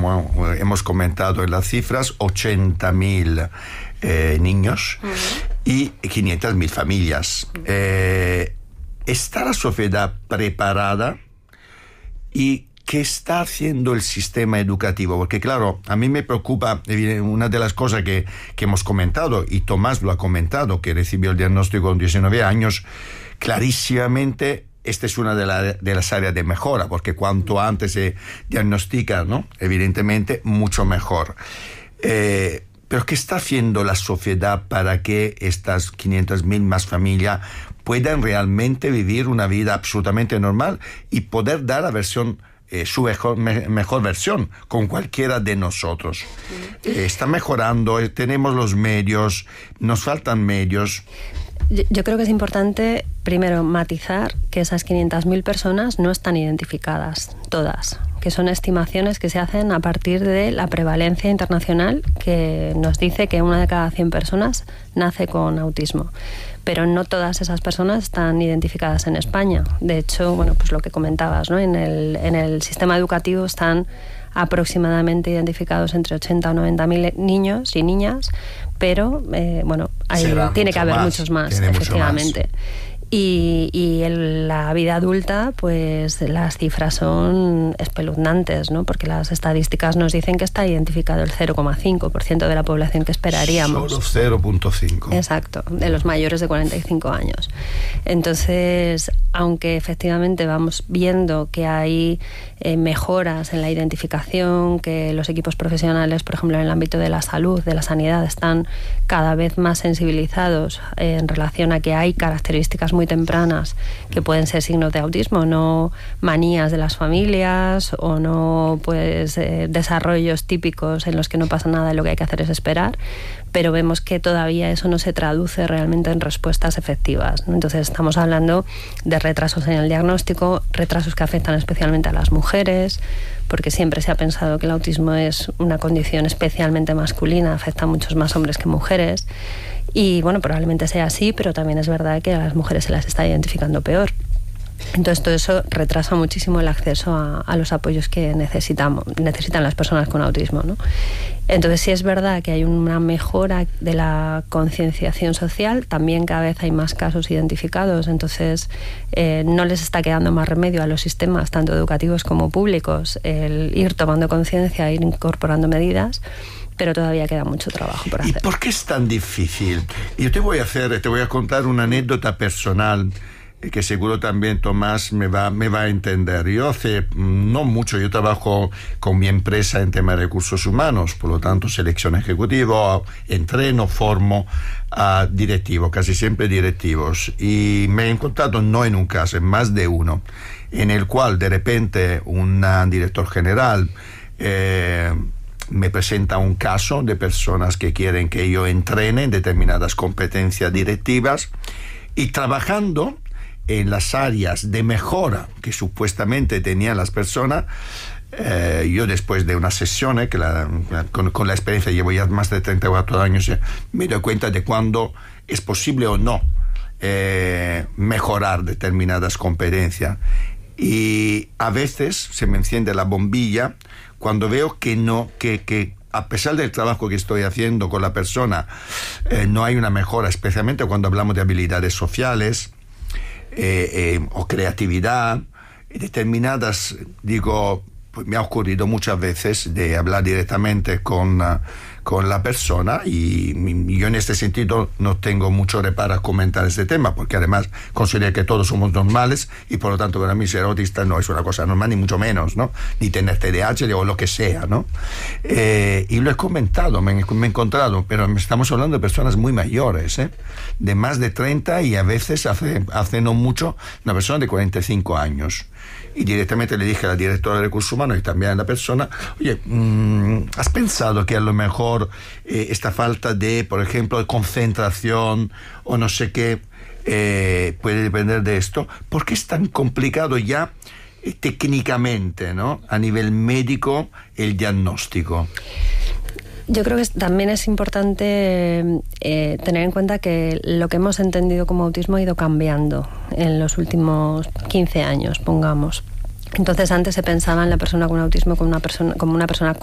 como hemos comentado en las cifras, 80.000 niños y 500.000 familias. ¿Está la sociedad preparada? ¿Y qué está haciendo el sistema educativo? Porque claro, a mí me preocupa una de las cosas que hemos comentado, y Tomás lo ha comentado, que recibió el diagnóstico con 19 años, clarísimamente esta es una de las áreas de mejora, porque cuanto antes se diagnostica, ¿no?, evidentemente, mucho mejor. Pero ¿qué está haciendo la sociedad para que estas 500.000 más familias puedan realmente vivir una vida absolutamente normal y poder dar la versión, su mejor versión con cualquiera de nosotros? Está mejorando, tenemos los medios, nos faltan medios. Yo creo que es importante, primero, matizar que esas 500.000 personas no están identificadas, todas, que son estimaciones que se hacen a partir de la prevalencia internacional, que nos dice que 1 de cada 100 personas nace con autismo. Pero no todas esas personas están identificadas en España. De hecho, bueno, pues lo que comentabas, ¿no? En el sistema educativo están aproximadamente identificados entre 80 o 90.000 niños y niñas, pero bueno, tiene que haber muchos más, efectivamente. Y en la vida adulta, pues las cifras son espeluznantes, ¿no? Porque las estadísticas nos dicen que está identificado el 0,5% de la población que esperaríamos. Solo 0,5%. Exacto, de los mayores de 45 años. Entonces, aunque efectivamente vamos viendo que hay mejoras en la identificación, que los equipos profesionales, por ejemplo, en el ámbito de la salud, de la sanidad, están cada vez más sensibilizados en relación a que hay características muy tempranas que pueden ser signos de autismo, no manías de las familias o no pues desarrollos típicos en los que no pasa nada y lo que hay que hacer es esperar, pero vemos que todavía eso no se traduce realmente en respuestas efectivas, ¿no? Entonces estamos hablando de retrasos en el diagnóstico, retrasos que afectan especialmente a las mujeres, porque siempre se ha pensado que el autismo es una condición especialmente masculina, afecta a muchos más hombres que mujeres. Y bueno, probablemente sea así, pero también es verdad que a las mujeres se las está identificando peor. Entonces todo eso retrasa muchísimo el acceso a los apoyos que necesitan las personas con autismo, ¿no? Entonces sí es verdad que hay una mejora de la concienciación social, también cada vez hay más casos identificados, entonces no les está quedando más remedio a los sistemas, tanto educativos como públicos, el ir tomando conciencia, ir incorporando medidas, pero todavía queda mucho trabajo por hacer. ¿Y por qué es tan difícil? Yo te voy a contar una anécdota personal que seguro también Tomás me va a entender. Yo hace no mucho, yo trabajo con mi empresa en temas de recursos humanos, por lo tanto selección ejecutiva, entreno, formo a directivos, casi siempre directivos, y me he encontrado no en un caso, en más de uno, en el cual de repente un director general me presenta un caso de personas que quieren que yo entrene en determinadas competencias directivas, y trabajando en las áreas de mejora que supuestamente tenían las personas, yo después de una sesión con la experiencia, llevo ya más de 34 años, me doy cuenta de cuándo es posible o no mejorar determinadas competencias, y a veces se me enciende la bombilla cuando veo que a pesar del trabajo que estoy haciendo con la persona, no hay una mejora, especialmente cuando hablamos de habilidades sociales o creatividad determinadas. Digo, pues me ha ocurrido muchas veces de hablar directamente con la persona, y yo en este sentido no tengo mucho reparo a comentar este tema, porque además considero que todos somos normales, y por lo tanto para mí ser autista no es una cosa normal, ni mucho menos, ¿no? Ni tener TDAH o lo que sea, ¿no? Y lo he comentado, me he encontrado, pero estamos hablando de personas muy mayores, de más de 30, y a veces hace no mucho una persona de 45 años. Y directamente le dije a la directora de recursos humanos y también a la persona: oye, ¿has pensado que a lo mejor esta falta de, por ejemplo, de concentración o no sé qué puede depender de esto? ¿Por qué es tan complicado ya técnicamente, ¿no?, a nivel médico, el diagnóstico? Yo creo que también es importante tener en cuenta que lo que hemos entendido como autismo ha ido cambiando en los últimos 15 años, pongamos. Entonces antes se pensaba en la persona con autismo como una persona